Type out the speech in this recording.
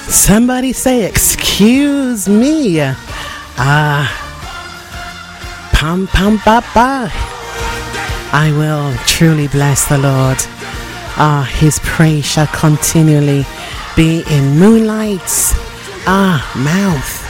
Somebody say, excuse me. Pam pam ba ba. I will truly bless the Lord. His praise shall continually be in moonlight's mouth.